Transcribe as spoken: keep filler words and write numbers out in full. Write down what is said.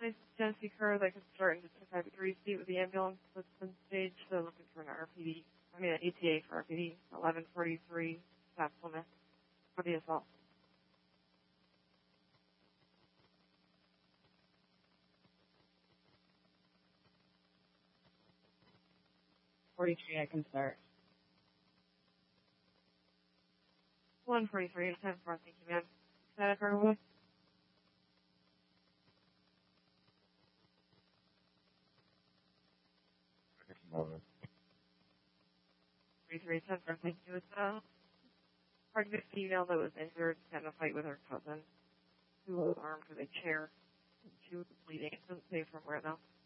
Nice Genesee car that can start in just a five three seat with the ambulance that's been staged. So looking for an R P D. I mean, an A T A for R P D. eleven forty-three, stop limit for the assault. forty-three, I can start. one forty-three, ten four, thank you, man. Static runway. three ten four, thank you. It's uh, pregnant female that was injured, had a fight with her cousin, who was armed with a chair. She was bleeding. It doesn't say from where though.